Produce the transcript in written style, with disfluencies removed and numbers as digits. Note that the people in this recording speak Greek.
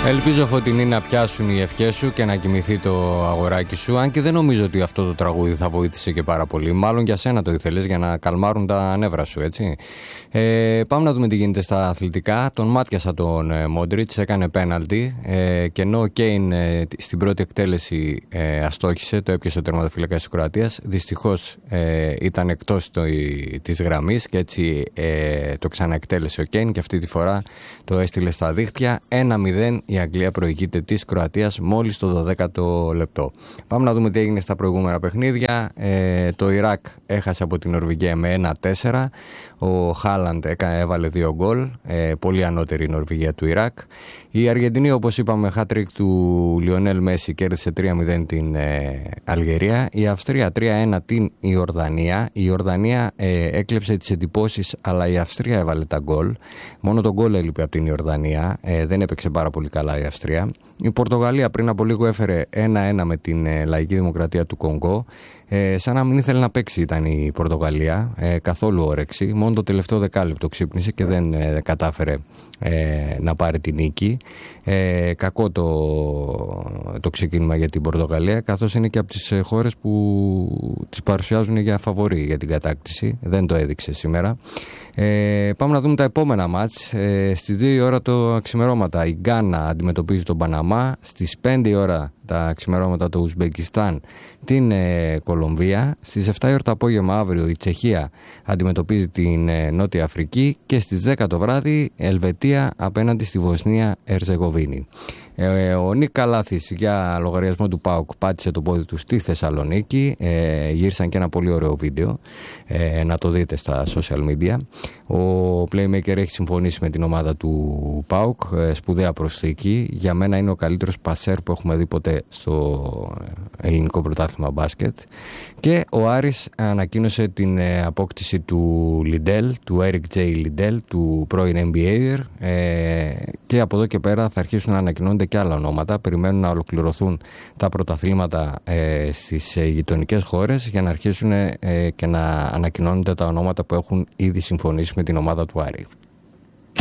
Ελπίζω, Φωτεινή, να πιάσουν οι ευχές σου και να κοιμηθεί το αγοράκι σου. Αν και δεν νομίζω ότι αυτό το τραγούδι θα βοήθησε και πάρα πολύ. Μάλλον για σένα το ήθελες, για να καλμάρουν τα νεύρα σου, έτσι. Πάμε να δούμε τι γίνεται στα αθλητικά. Τον μάτιασα τον Μόντριτς, έκανε πέναλτι. Και ενώ ο Κέιν στην πρώτη εκτέλεση αστόχησε, το έπιασε ο τερματοφύλακας της Κροατίας. Δυστυχώς ήταν εκτός της γραμμής και έτσι το ξαναεκτέλεσε ο Κέιν και αυτή τη φορά το έστειλε στα δίχτυα. 1-0 η Αγγλία προηγείται της Κροατίας μόλις το 12ο λεπτό. Πάμε να δούμε τι έγινε στα προηγούμενα παιχνίδια. Το Ιράκ έχασε από την Νορβηγία με 1-4. Ο Χάλαντ έβαλε 2 γκολ. Πολύ ανώτερη η Νορβηγία του Ιράκ. Η Αργεντινή, όπως είπαμε, hat-trick του Λιονέλ Μέση, κέρδισε 3-0 την Αλγερία. Η Αυστρία 3-1 την Ιορδανία. Η Ιορδανία έκλεψε τις εντυπώσεις, αλλά η Αυστρία έβαλε τα γκολ. Μόνο το γκολ έλειπε από την Ιορδανία. Δεν έπαιξε πάρα πολύ καλά η Αυστρία. Η Πορτογαλία πριν από λίγο έφερε 1-1 με την Λαϊκή Δημοκρατία του Κονγκό. Σαν να μην ήθελε να παίξει ήταν η Πορτογαλία. Καθόλου όρεξη. Μόνο το τελευταίο δεκάλεπτο ξύπνησε και δεν κατάφερε να πάρει την νίκη. Κακό το ξεκίνημα για την Πορτογαλία, καθώς είναι και από τις χώρες που τις παρουσιάζουν για φαβορί για την κατάκτηση. Δεν το έδειξε σήμερα. Πάμε να δούμε τα επόμενα μάτς. Στις 2 η ώρα το ξημερώματα η Γκάνα αντιμετωπίζει τον Παναμά. Στις 5 η ώρα τα ξημερώματα το Ουσμπεκιστάν την Κολομβία. Στις 7 η ώρα το απόγευμα αύριο η Τσεχία αντιμετωπίζει την Νότια Αφρική και στις 10 το βράδυ Ελβετία απέναντι στη Βοσνία Ερζεγοβίνη. Ο Νίκ Καλάθης για λογαριασμό του ΠΑΟΚ πάτησε το πόδι του στη Θεσσαλονίκη. Γύρισαν και ένα πολύ ωραίο βίντεο, να το δείτε στα social media. Ο Playmaker έχει συμφωνήσει με την ομάδα του ΠΑΟΚ, σπουδαία προσθήκη. Για μένα είναι ο καλύτερος πασέρ που έχουμε δει ποτέ στο ελληνικό πρωτάθλημα μπάσκετ. Και ο Άρης ανακοίνωσε την απόκτηση του Λιντέλ, του Eric J. Liddell, του πρώην NBA. Και από εδώ και πέρα θα αρχίσουν να ανακοινώνονται και άλλα ονόματα. Περιμένουν να ολοκληρωθούν τα πρωταθλήματα στις γειτονικές χώρες για να αρχίσουν και να ανακοινώνονται τα ονόματα που έχουν ήδη συμφωνήσει με την ομάδα του Άρη.